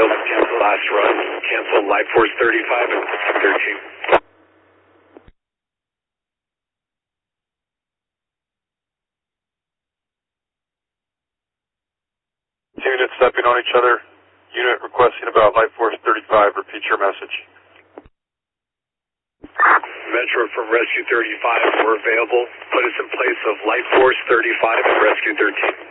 Cancel last run. Cancel Life Force 35 and 13. Units stepping on each other. Unit requesting about Life Force 35. Repeat your message. Metro from Rescue 35, we're available. Put us in place of Life Force 35 and Rescue 13.